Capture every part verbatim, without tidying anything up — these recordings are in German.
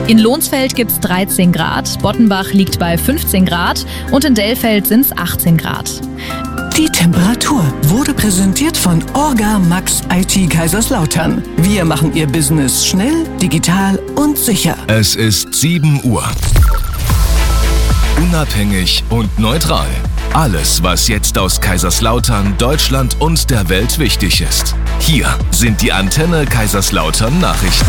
In Lohnsfeld gibt's dreizehn Grad, Bottenbach liegt bei fünfzehn Grad und in Dellfeld sind's achtzehn Grad. Die Temperatur wurde präsentiert von Orga Max I T Kaiserslautern. Wir machen Ihr Business schnell, digital und sicher. Es ist sieben Uhr. Unabhängig und neutral. Alles, was jetzt aus Kaiserslautern, Deutschland und der Welt wichtig ist. Hier sind die Antenne Kaiserslautern Nachrichten.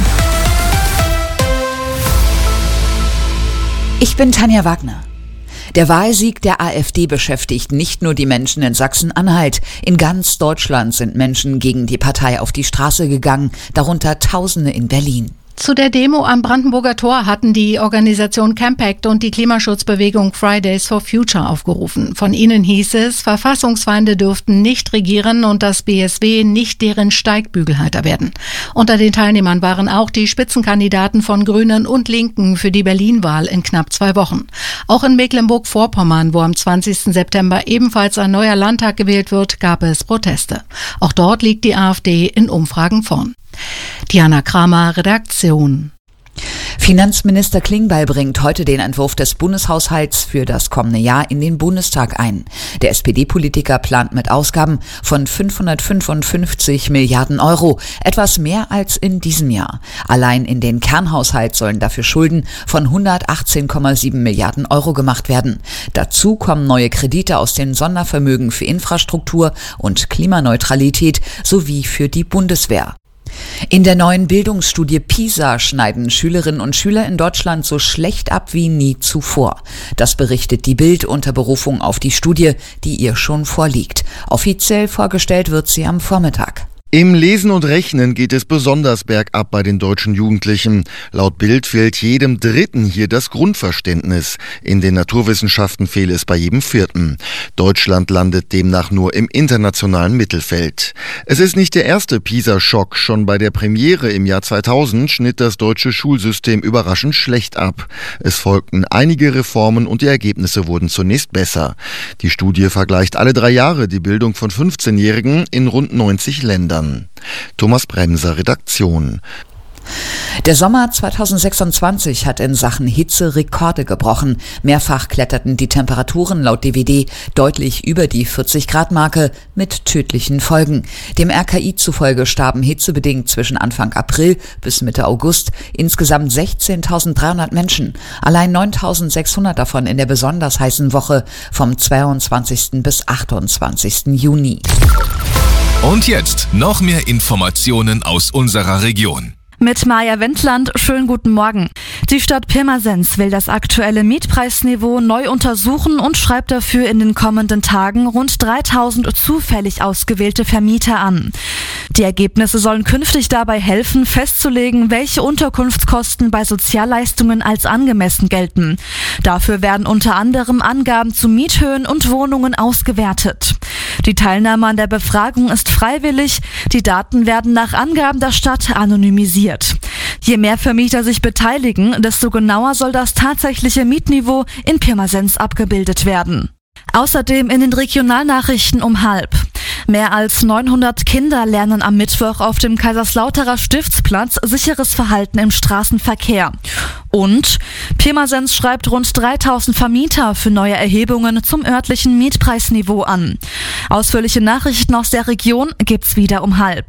Ich bin Tanja Wagner. Der Wahlsieg der AfD beschäftigt nicht nur die Menschen in Sachsen-Anhalt. In ganz Deutschland sind Menschen gegen die Partei auf die Straße gegangen, darunter Tausende in Berlin. Zu der Demo am Brandenburger Tor hatten die Organisation Campact und die Klimaschutzbewegung Fridays for Future aufgerufen. Von ihnen hieß es, Verfassungsfeinde dürften nicht regieren und das B S W nicht deren Steigbügelhalter werden. Unter den Teilnehmern waren auch die Spitzenkandidaten von Grünen und Linken für die Berlin-Wahl in knapp zwei Wochen. Auch in Mecklenburg-Vorpommern, wo am zwanzigsten September ebenfalls ein neuer Landtag gewählt wird, gab es Proteste. Auch dort liegt die AfD in Umfragen vorn. Diana Kramer, Redaktion. Finanzminister Klingbeil bringt heute den Entwurf des Bundeshaushalts für das kommende Jahr in den Bundestag ein. Der S P D-Politiker plant mit Ausgaben von fünfhundertfünfundfünfzig Milliarden Euro, etwas mehr als in diesem Jahr. Allein in den Kernhaushalt sollen dafür Schulden von hundertachtzehn Komma sieben Milliarden Euro gemacht werden. Dazu kommen neue Kredite aus den Sondervermögen für Infrastruktur und Klimaneutralität sowie für die Bundeswehr. In der neuen Bildungsstudie PISA schneiden Schülerinnen und Schüler in Deutschland so schlecht ab wie nie zuvor. Das berichtet die Bild unter Berufung auf die Studie, die ihr schon vorliegt. Offiziell vorgestellt wird sie am Vormittag. Im Lesen und Rechnen geht es besonders bergab bei den deutschen Jugendlichen. Laut Bild fehlt jedem Dritten hier das Grundverständnis. In den Naturwissenschaften fehle es bei jedem Vierten. Deutschland landet demnach nur im internationalen Mittelfeld. Es ist nicht der erste PISA-Schock. Schon bei der Premiere im Jahr zweitausend schnitt das deutsche Schulsystem überraschend schlecht ab. Es folgten einige Reformen und die Ergebnisse wurden zunächst besser. Die Studie vergleicht alle drei Jahre die Bildung von fünfzehnjährigen in rund neunzig Ländern. Thomas Bremser, Redaktion. Der Sommer zweitausendsechsundzwanzig hat in Sachen Hitze Rekorde gebrochen. Mehrfach kletterten die Temperaturen laut D W D deutlich über die vierzig-Grad-Marke mit tödlichen Folgen. Dem R K I zufolge starben hitzebedingt zwischen Anfang April bis Mitte August insgesamt sechzehntausenddreihundert Menschen. Allein neuntausendsechshundert davon in der besonders heißen Woche vom zweiundzwanzigsten bis achtundzwanzigsten Juni. Und jetzt noch mehr Informationen aus unserer Region. Mit Maja Wendland, schönen guten Morgen. Die Stadt Pirmasens will das aktuelle Mietpreisniveau neu untersuchen und schreibt dafür in den kommenden Tagen rund dreitausend zufällig ausgewählte Vermieter an. Die Ergebnisse sollen künftig dabei helfen, festzulegen, welche Unterkunftskosten bei Sozialleistungen als angemessen gelten. Dafür werden unter anderem Angaben zu Miethöhen und Wohnungen ausgewertet. Die Teilnahme an der Befragung ist freiwillig. Die Daten werden nach Angaben der Stadt anonymisiert. Je mehr Vermieter sich beteiligen, desto genauer soll das tatsächliche Mietniveau in Pirmasens abgebildet werden. Außerdem in den Regionalnachrichten um halb. Mehr als neunhundert Kinder lernen am Mittwoch auf dem Kaiserslauterer Stiftsplatz sicheres Verhalten im Straßenverkehr. Und Pirmasens schreibt rund dreitausend Vermieter für neue Erhebungen zum örtlichen Mietpreisniveau an. Ausführliche Nachrichten aus der Region gibt's wieder um halb.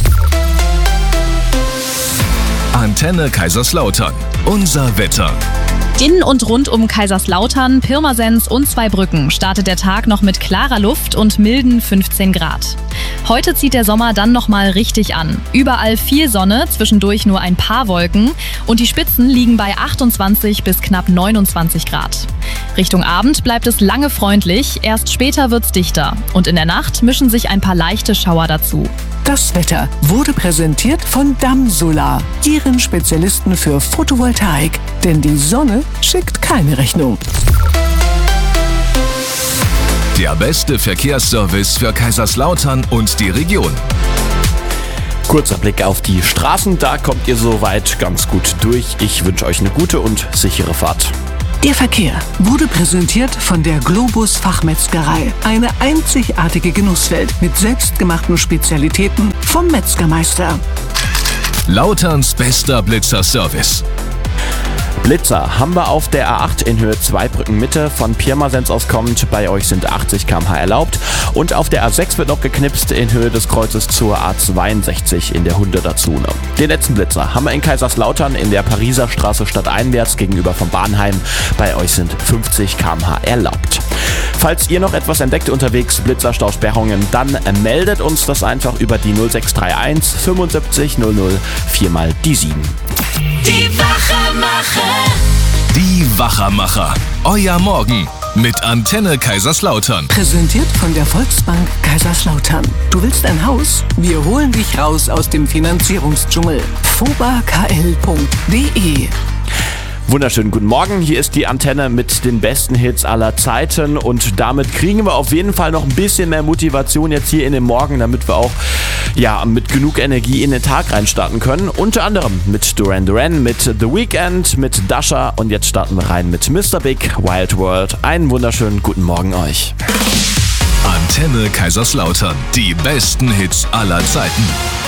Antenne Kaiserslautern. Unser Wetter. In und rund um Kaiserslautern, Pirmasens und Zweibrücken startet der Tag noch mit klarer Luft und milden fünfzehn Grad. Heute zieht der Sommer dann nochmal richtig an. Überall viel Sonne, zwischendurch nur ein paar Wolken und die Spitzen liegen bei achtundzwanzig bis knapp neunundzwanzig Grad. Richtung Abend bleibt es lange freundlich, erst später wird's dichter und in der Nacht mischen sich ein paar leichte Schauer dazu. Das Wetter wurde präsentiert von Dammsolar, Ihren Spezialisten für Photovoltaik. Denn die Sonne schickt keine Rechnung. Der beste Verkehrsservice für Kaiserslautern und die Region. Kurzer Blick auf die Straßen, da kommt ihr soweit ganz gut durch. Ich wünsche euch eine gute und sichere Fahrt. Der Verkehr wurde präsentiert von der Globus Fachmetzgerei. Eine einzigartige Genusswelt mit selbstgemachten Spezialitäten vom Metzgermeister. Lauterns bester Blitzerservice. Blitzer haben wir auf der A acht in Höhe Zweibrücken Mitte von Pirmasens aus kommend. Bei euch sind achtzig Kilometer pro Stunde erlaubt. Und auf der A sechs wird noch geknipst in Höhe des Kreuzes zur A zweiundsechzig in der hunderter-Zone. Den letzten Blitzer haben wir in Kaiserslautern in der Pariser Straße stadteinwärts gegenüber vom Bahnheim. Bei euch sind fünfzig Kilometer pro Stunde erlaubt. Falls ihr noch etwas entdeckt unterwegs, Blitzerstausperrungen, dann meldet uns das einfach über die null sechs drei eins fünfundsiebzig null null vier mal die sieben. Die Wachermacher. Die Wachermacher. Euer Morgen mit Antenne Kaiserslautern. Präsentiert von der Volksbank Kaiserslautern. Du willst ein Haus? Wir holen dich raus aus dem Finanzierungsdschungel. foba k l punkt d e Wunderschönen guten Morgen, hier ist die Antenne mit den besten Hits aller Zeiten und damit kriegen wir auf jeden Fall noch ein bisschen mehr Motivation jetzt hier in den Morgen, damit wir auch ja, mit genug Energie in den Tag reinstarten können. Unter anderem mit Duran Duran, mit The Weeknd, mit Dasha und jetzt starten wir rein mit Mister Big, Wild World. Einen wunderschönen guten Morgen euch. Antenne Kaiserslautern, die besten Hits aller Zeiten.